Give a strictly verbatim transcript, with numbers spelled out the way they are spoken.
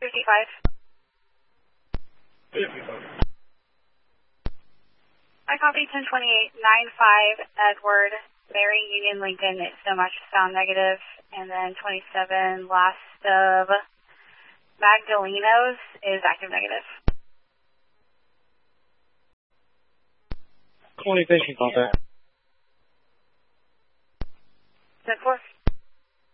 fifty-five. fifty-five. I copy ten twenty-eight nine five Edward, Mary Union Lincoln, it's so much sound negative, and then twenty-seven last of Magdalenos is active negative. Communication contact.